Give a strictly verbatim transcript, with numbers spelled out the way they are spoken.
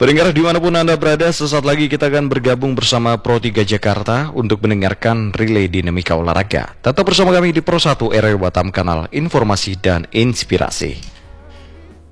Pendengar dimanapun Anda berada, sesaat lagi kita akan bergabung bersama Pro tiga Jakarta untuk mendengarkan relay dinamika olahraga. Tetap bersama kami di Pro satu R W Batam, kanal informasi dan inspirasi.